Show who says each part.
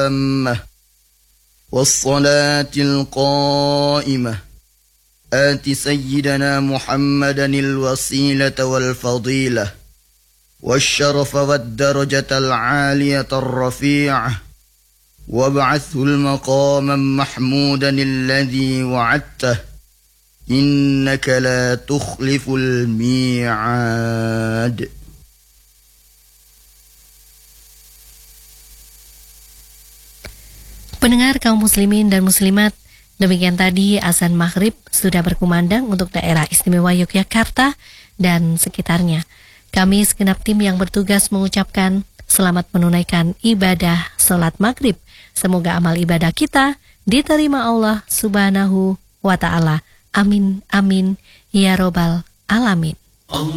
Speaker 1: التامة والصلاة القائمة آت سيدنا محمدا الوسيلة والفضيلة والشرف والدرجة العالية الرفيعة وابعثه المقاما محمودا الذي وعدته إنك لا تخلف الميعاد.
Speaker 2: Pendengar kaum muslimin dan muslimat, demikian tadi azan maghrib sudah berkumandang untuk daerah istimewa Yogyakarta dan sekitarnya. Kami segenap tim yang bertugas mengucapkan selamat menunaikan ibadah sholat maghrib. Semoga amal ibadah kita diterima Allah Subhanahu wa Ta'ala. Amin, amin, ya robbal alamin.